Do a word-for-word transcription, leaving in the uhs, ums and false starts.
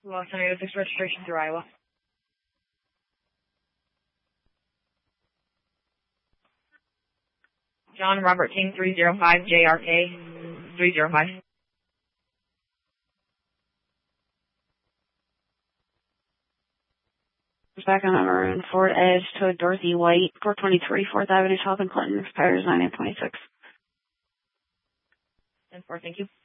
Los Angeles registration through Iowa. John Robert King three zero five J R K three zero five. Back on a maroon Ford Edge to Dorothy White, four twenty-three fourth Avenue South in Clinton, expires nine eight twenty-six. ten four, thank you.